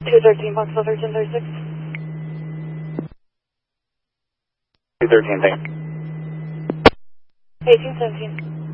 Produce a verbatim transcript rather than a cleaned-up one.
two thirteen, Foxtrot thirteen thirty-six. two thirteen, thank you. eighteen seventeen.